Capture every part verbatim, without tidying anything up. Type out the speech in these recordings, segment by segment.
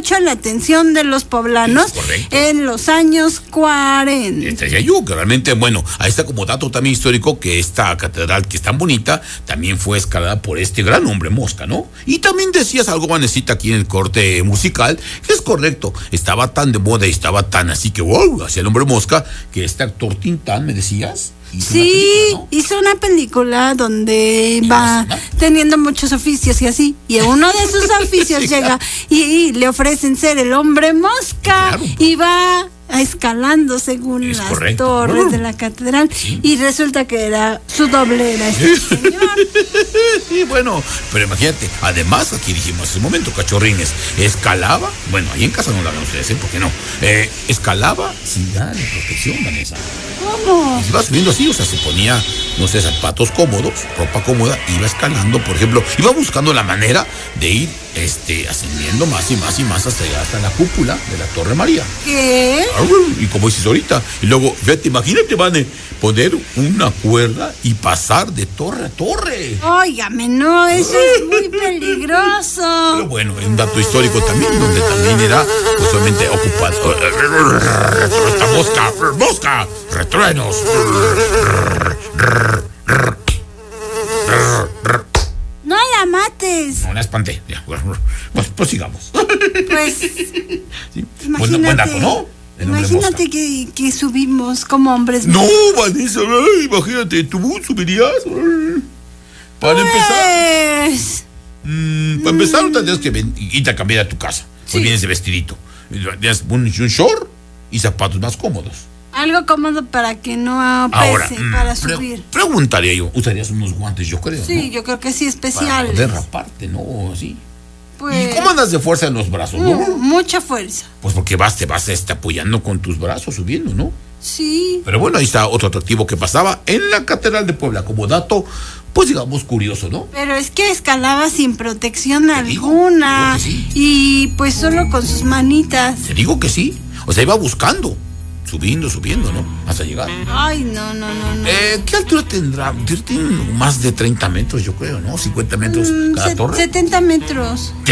mucho la atención de los poblanos en los años cuarenta. Este decía yo, que realmente, bueno, ahí está como dato también histórico que esta catedral, que es tan bonita, también fue escalada por este gran hombre Mosca, ¿no? Y también decías algo, Vanesita, aquí en el corte musical, que es correcto, estaba tan de moda y estaba tan así que, wow, hacia el hombre Mosca, que este actor Tintán, ¿me decías? Hizo sí, una película, ¿no? Hizo una película donde va teniendo muchos oficios y así, y uno de sus oficios sí, llega y, y le ofrecen ser el hombre Mosca, claro. Y va escalando según es las correcto. torres bueno. de la catedral, sí. Y resulta que era su doble, era este señor. Y bueno, pero imagínate, además aquí dijimos hace un momento, cachorrines, escalaba, bueno, ahí en casa no la van ustedes, ¿eh? ¿Por qué no? Eh, escalaba sin darle protección, Vanessa. ¿Cómo? Y se iba subiendo así, o sea, se ponía, no sé, zapatos cómodos, ropa cómoda, iba escalando, por ejemplo, iba buscando la manera de ir este, ascendiendo más y más y más hasta llegar hasta la cúpula de la Torre María. ¿Qué? Y como dices ahorita, y luego, fíjate, imagínate, Vane, poner una cuerda y pasar de torre a torre. Óigame, no, eso es muy peligroso. Pero bueno, es un dato histórico también, donde también era, pues, obviamente, ocupado. ¡Esta mosca! ¡Mosca! ¡Retruenos! No la mates. No la espanté. Ya, pues, pues sigamos. Pues, sí. imagínate. Buen, buen dato, ¿no? Imagínate que, que subimos como hombres. No, Vanessa, ay, imagínate, ¿tú subirías? Para pues... empezar. Mmm, para empezar, mm. tendrías que ven, irte a cambiar a tu casa. Sí. Pues vienes de vestidito. Tienes un, un short y zapatos más cómodos. Algo cómodo para que no pese. Ahora, para pre subir. Preguntaría yo, ¿usarías unos guantes, yo creo? Sí, ¿no? yo creo que sí, especiales. Para poder raparte, ¿no? Así. Pues, ¿y cómo andas de fuerza en los brazos, no? no? Mucha fuerza. Pues porque vas, te vas este, apoyando con tus brazos subiendo, ¿no? Sí. Pero bueno, ahí está otro atractivo que pasaba en la Catedral de Puebla, como dato, pues digamos curioso, ¿no? Pero es que escalaba sin protección alguna. Digo, digo que sí. Y pues solo con sus manitas. Te digo que sí. O sea, iba buscando. Subiendo, subiendo, ¿no? Hasta llegar. Ay, no, no, no, no. Eh, ¿qué altura tendrá? Tiene más de treinta metros, yo creo, ¿no? cincuenta metros mm, cada torre. setenta metros. ¿Qué?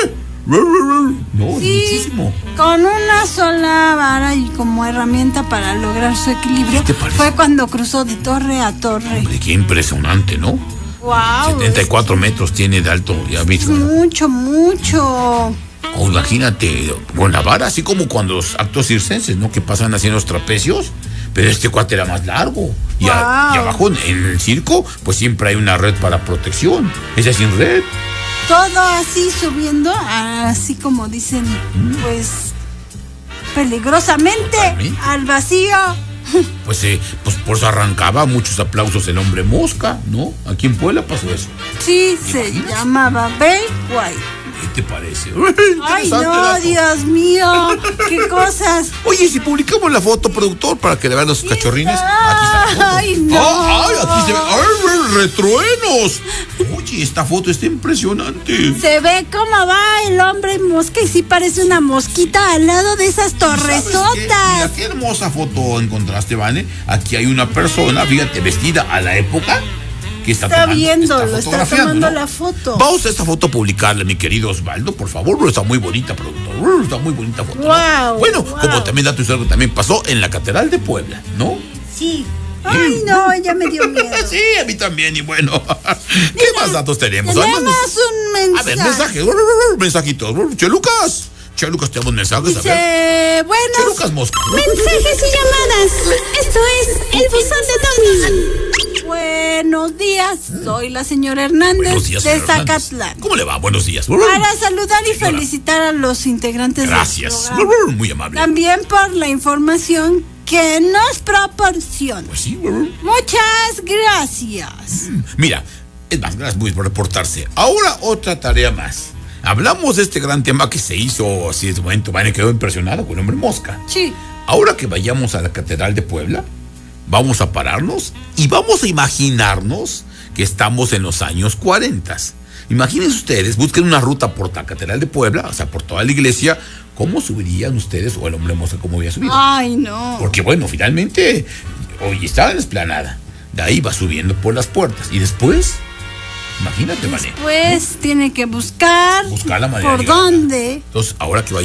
No, sí, es muchísimo. Con una sola vara y como herramienta para lograr su equilibrio. ¿Qué te parece? Fue cuando cruzó de torre a torre. Hombre, qué impresionante, ¿no? Wow. setenta y cuatro metros tiene de alto, ya viste. Mucho, mucho. O imagínate, con la vara, así como cuando los actos circenses, ¿no? Que pasan así en los trapecios, pero este cuate era más largo. Y, wow. a, y abajo, en el circo, pues siempre hay una red para protección. Esa sin red. Todo así subiendo, así como dicen, pues, peligrosamente al vacío. Pues, eh, pues por eso arrancaba muchos aplausos el hombre Mosca, ¿no? Aquí en Puebla pasó eso. Sí, se llamaba Bay White. ¿Qué te parece? Ay, no, dato. Dios mío, qué cosas. Oye, si publicamos la foto, productor, para que le vean los ¿sí cachorrines. Está? Aquí está la foto. Ay, no. Ah, ay, aquí se ve. ¡Ay, retruenos! Oye, esta foto está impresionante. Se ve cómo va el hombre mosca y sí parece una mosquita al lado de esas torresotas. Qué? Mira, qué hermosa foto encontraste, Vane. Aquí hay una persona, fíjate, vestida a la época. Que está, está tomando, viendo, está, está tomando, ¿no?, la foto. Vamos a esta foto a publicarla, mi querido Osvaldo, por favor. Está muy bonita, productor. Está muy bonita foto. Wow, ¿no? Bueno, wow. Como también dato histórico también pasó en la Catedral de Puebla, ¿no? Sí. Ay, no, ella me dio miedo. Sí, a mí también, y bueno. ¿Qué Mira, más datos tenemos? Tenemos un mensaje. A ver, mensaje. Mensajitos. Che, Lucas. Che, Lucas, tenemos mensajes. Dice, a ver. Bueno, Che, Lucas Mosca. Mensajes y llamadas. Esto es el buzón de Tony. Buenos días, soy la señora Hernández días, de señora Zacatlán. Hernández. ¿Cómo le va? Buenos días. Para saludar y señora. felicitar a los integrantes Gracias. del programa. Muy amable. También por la información que nos proporciona. Pues sí. Muchas gracias. Mira, es más, gracias muy por reportarse. Ahora otra tarea más. Hablamos de este gran tema que se hizo así de momento. Vane quedó impresionado con el hombre Mosca. Sí. Ahora que vayamos a la Catedral de Puebla, vamos a pararnos y vamos a imaginarnos que estamos en los años cuarenta. Imagínense ustedes, busquen una ruta por la Catedral de Puebla, o sea, por toda la iglesia. ¿Cómo subirían ustedes o el hombre Mosca cómo había subido? Ay, no. Porque bueno, finalmente, hoy estaba en la explanada. De ahí va subiendo por las puertas. Y después, imagínate, Mané. Después ¿no? tiene que buscar, buscar la manera por dónde. Entonces, ahora que vaya